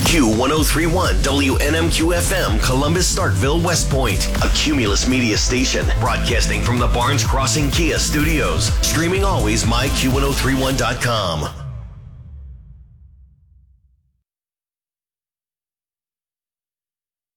Q1031 WNMQ FM, Columbus, Starkville, West Point. A Cumulus Media station broadcasting from the Barnes Crossing Kia studios. Streaming always myQ1031.com.